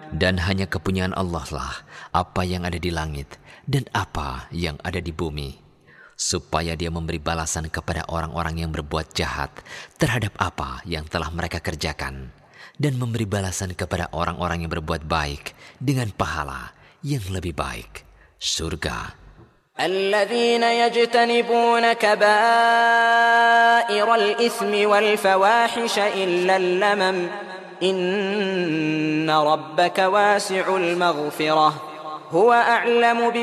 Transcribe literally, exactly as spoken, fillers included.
Dan hanya kepunyaan Allah lah apa yang ada di langit dan apa yang ada di bumi, supaya Dia memberi balasan kepada orang-orang yang berbuat jahat terhadap apa yang telah mereka kerjakan, dan memberi balasan kepada orang-orang yang berbuat baik dengan pahala yang lebih baik, surga. الذين يجتنبون كبائر الإثم والفواحش إلا اللمم إن ربك واسع المغفرة هو أعلم